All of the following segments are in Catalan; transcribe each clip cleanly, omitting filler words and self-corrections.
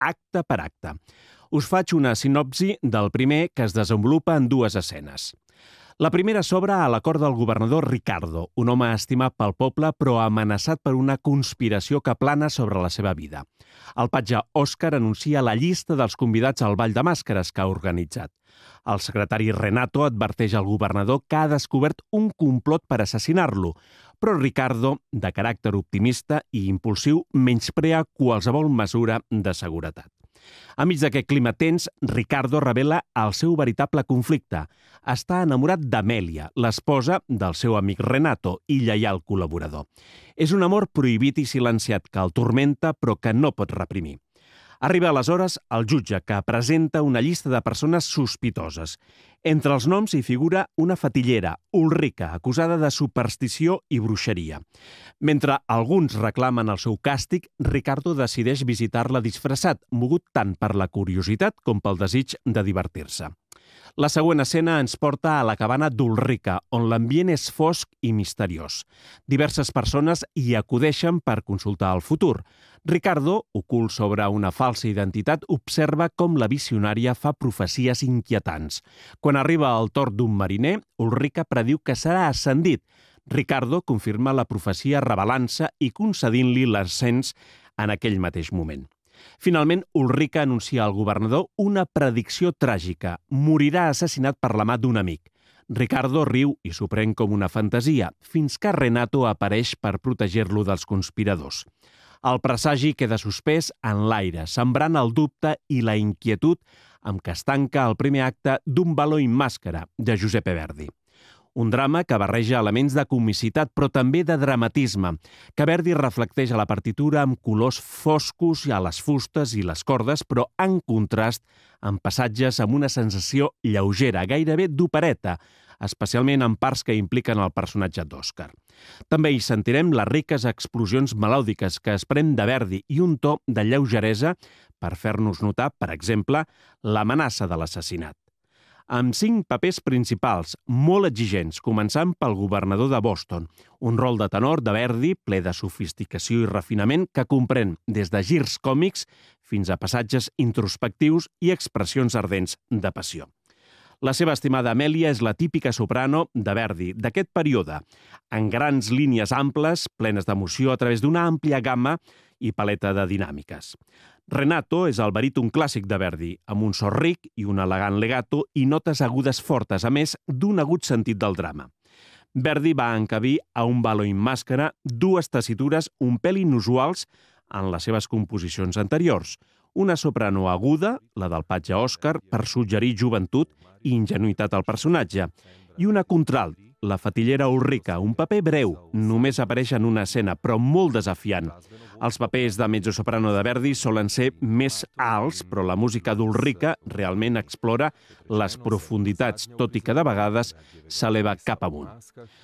acte per acte. Us faig una sinopsi del primer, que es desenvolupa en dues escenes. La primera s'obre a la cort del governador Ricardo, un home estimat pel poble però amenaçat per una conspiració que plana sobre la seva vida. El patge Òscar anuncia la llista dels convidats al ball de màscares que ha organitzat. El secretari Renato adverteix al governador que ha descobert un complot per assassinar-lo, però Ricardo, de caràcter optimista i impulsiu, menysprea qualsevol mesura de seguretat. Enmig d'aquest clima tens, Ricardo revela el seu veritable conflicte. Està enamorat d'Amèlia, l'esposa del seu amic Renato i lleial col·laborador. És un amor prohibit i silenciat que el turmenta però que no pot reprimir. Arriba aleshores el jutge, que presenta una llista de persones sospitoses. Entre els noms hi figura una fetillera, Ulrica, acusada de superstició i bruixeria. Mentre alguns reclamen el seu càstig, Ricardo decideix visitar-la disfressat, mogut tant per la curiositat com pel desig de divertir-se. La següent escena ens porta a la cabana d'Ulrica, on l'ambient és fosc i misteriós. Diverses persones hi acudeixen per consultar el futur. Ricardo, ocult sobre una falsa identitat, observa com la visionària fa profecies inquietants. Quan arriba el torn d'un mariner, Ulrica prediu que serà ascendit. Ricardo confirma la profecia revelant-se i concedint-li l'ascens en aquell mateix moment. Finalment, Ulrica anuncia al governador una predicció tràgica. Morirà assassinat per la mà d'un amic. Ricardo riu i s'ho pren com una fantasia, fins que Renato apareix per protegir-lo dels conspiradors. El presagi queda suspès en l'aire, sembrant el dubte i la inquietud amb què es tanca el primer acte d'Un ballo in màscara, de Giuseppe Verdi. Un drama que barreja elements de comicitat, però també de dramatisme, que Verdi reflecteix a la partitura amb colors foscos a les fustes i les cordes, però en contrast amb passatges amb una sensació lleugera, gairebé d'opereta, especialment en parts que impliquen el personatge d'Òscar. També hi sentirem les riques explosions melòdiques que es pren de Verdi i un to de lleugeresa per fer-nos notar, per exemple, l'amenaça de l'assassinat. Amb 5 papers principals, molt exigents, començant pel governador de Boston, un rol de tenor de Verdi ple de sofisticació i refinament que comprèn des de girs còmics fins a passatges introspectius i expressions ardents de passió. La seva estimada Amèlia és la típica soprano de Verdi d'aquest període, en grans línies amples, plenes d'emoció a través d'una àmplia gamma i paleta de dinàmiques. Renato és el baríton clàssic de Verdi, amb un so ric i un elegant legato i notes agudes fortes, a més d'un agut sentit del drama. Verdi va encabir a Un ballo in màscara 2 tessitures un pèl inusuals en les seves composicions anteriors. Una soprano aguda, la del patge Òscar, per suggerir joventut i ingenuïtat al personatge, i una contralt, la fetillera Ulrica, un paper breu, només apareix en una escena, però molt desafiant. Els papers de mezzosoprano de Verdi solen ser més alts, però la música d'Ulrica realment explora les profunditats, tot i que de vegades s'eleva cap amunt.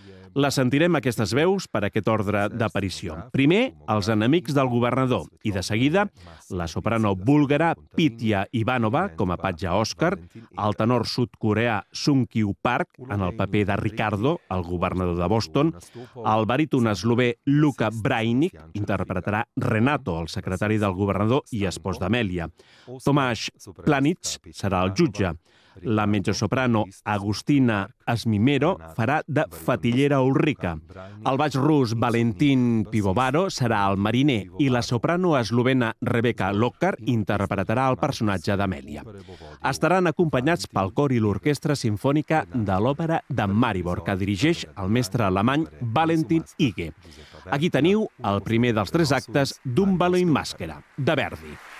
La sentirem aquestes veus per aquest ordre d'aparició. Primer, els enemics del governador, i de seguida, la soprano búlgara Pitya Ivanova, com a patge Òscar, el tenor sud-coreà Sung Kyu Park, en el paper de Ricardo, el governador de Boston, el baríton eslové Luka Brainic interpretarà Renato, el secretari del governador i espòs d'Amèlia. Tomasz Planic serà el jutge. La mezzosoprano Agustina Asmimero farà de fetillera Ulrica. El baix rus Valentin Pivovaro serà el mariner i la soprano eslovena Rebecca Lockar interpretarà el personatge d'Amèlia. Estaran acompanyats pel cor i l'orquestra simfònica de l'òpera de Maribor, que dirigeix el mestre alemany Valentin Ige. Aquí teniu el primer dels 3 actes d'Un ballo in màscara, de Verdi.